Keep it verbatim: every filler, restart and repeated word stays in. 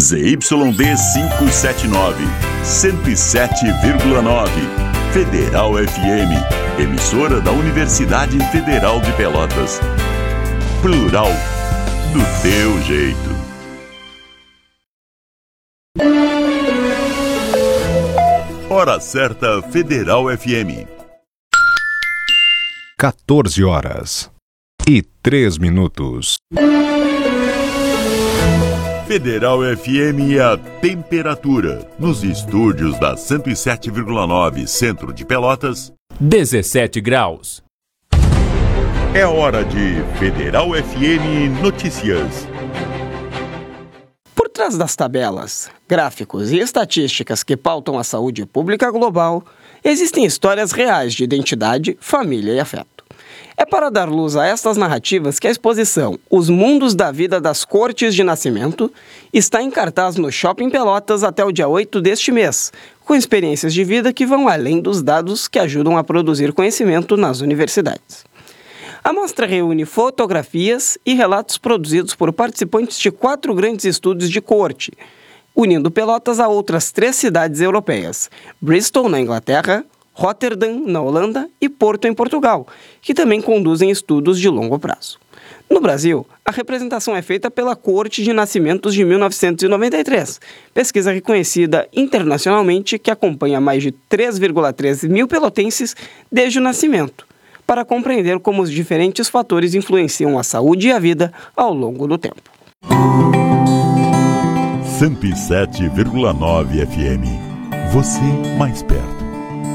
Z Y D quinhentos e setenta e nove, cento e sete vírgula nove, Federal F M, emissora da Universidade Federal de Pelotas. Plural, do teu jeito. Hora certa, Federal F M. quatorze horas e três minutos. Federal F M e a temperatura. Nos estúdios da cento e sete vírgula nove, centro de Pelotas, dezessete graus. É hora de Federal F M Notícias. Por trás das tabelas, gráficos e estatísticas que pautam a saúde pública global, existem histórias reais de identidade, família e afeto. É para dar luz a estas narrativas que a exposição Os Mundos da Vida das Cortes de Nascimento está em cartaz no Shopping Pelotas até o dia oito deste mês, com experiências de vida que vão além dos dados que ajudam a produzir conhecimento nas universidades. A mostra reúne fotografias e relatos produzidos por participantes de quatro grandes estudos de corte, unindo Pelotas a outras três cidades europeias: Bristol, na Inglaterra, Rotterdam, na Holanda, e Porto, em Portugal, que também conduzem estudos de longo prazo. No Brasil, a representação é feita pela Corte de Nascimentos de mil novecentos e noventa e três, pesquisa reconhecida internacionalmente que acompanha mais de três vírgula três mil pelotenses desde o nascimento, para compreender como os diferentes fatores influenciam a saúde e a vida ao longo do tempo. cento e sete vírgula nove F M. Você mais perto.